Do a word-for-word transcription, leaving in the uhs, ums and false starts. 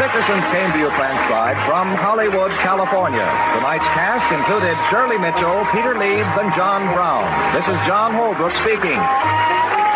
Dickersons came to you transcribed from Hollywood, California. Tonight's cast included Shirley Mitchell, Peter Leeds, and John Brown. This is John Holbrook speaking.